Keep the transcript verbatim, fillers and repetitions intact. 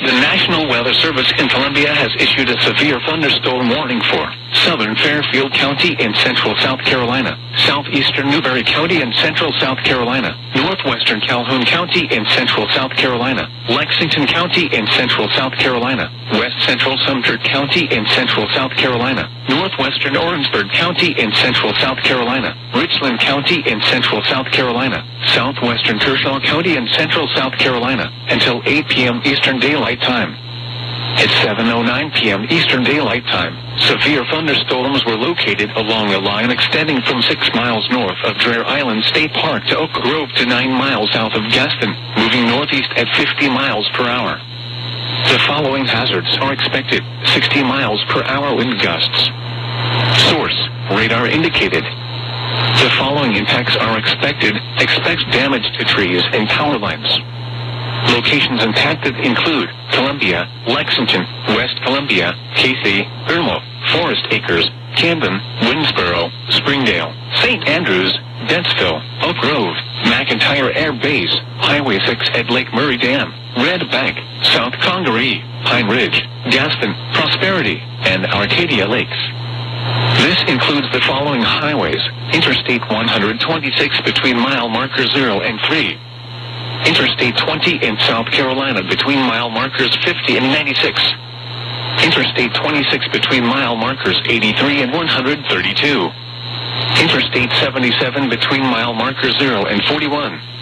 The National Weather Service in Columbia has issued a severe thunderstorm warning for southern Fairfield County in central South Carolina, southeastern Newberry County in central South Carolina, northwestern Calhoun County in central South Carolina, Lexington County in central South Carolina, west central Sumter County in central South Carolina, northwestern Orangeburg County in central South Carolina, Richland County in central South Carolina, southwestern Kershaw County in central South Carolina, until eight p m Eastern Daylight Time. At seven oh nine p m Eastern Daylight Time, severe thunderstorms were located along a line extending from six miles north of Dreher Island State Park to Oak Grove to nine miles south of Gaston, moving northeast at fifty miles per hour. The following hazards are expected: sixty miles per hour wind gusts. Source: radar indicated. The following impacts are expected. Expect damage to trees and power lines. Locations impacted include Columbia, Lexington, West Columbia, Casey, Irmo, Forest Acres, Camden, Winsboro, Springdale, Saint Andrews, Dentsville, Oak Grove, McIntyre Air Base, Highway six at Lake Murray Dam, Red Bank, South Congaree, Pine Ridge, Gaston, Prosperity, and Arcadia Lakes. This includes the following highways: Interstate one twenty-six between mile marker zero and three. Interstate twenty in South Carolina between mile markers fifty and ninety-six. Interstate twenty-six between mile markers eighty-three and one thirty-two. Interstate seventy-seven between mile markers zero and forty-one.